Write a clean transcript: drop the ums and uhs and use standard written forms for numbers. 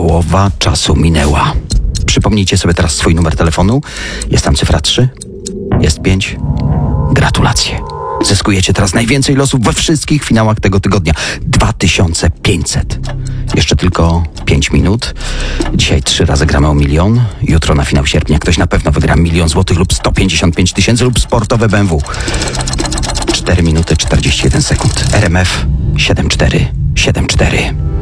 Połowa czasu minęła. Przypomnijcie sobie teraz swój numer telefonu. Jest tam cyfra 3, jest 5. Gratulacje. Zyskujecie teraz najwięcej losów we wszystkich finałach tego tygodnia. 2500. Jeszcze tylko 5 minut. Dzisiaj 3 razy gramy o 1 000 000. Jutro na finał sierpnia ktoś na pewno wygra 1 000 000 złotych lub 155 000 lub sportowe BMW. 4 minuty 41 sekund. RMF 7474.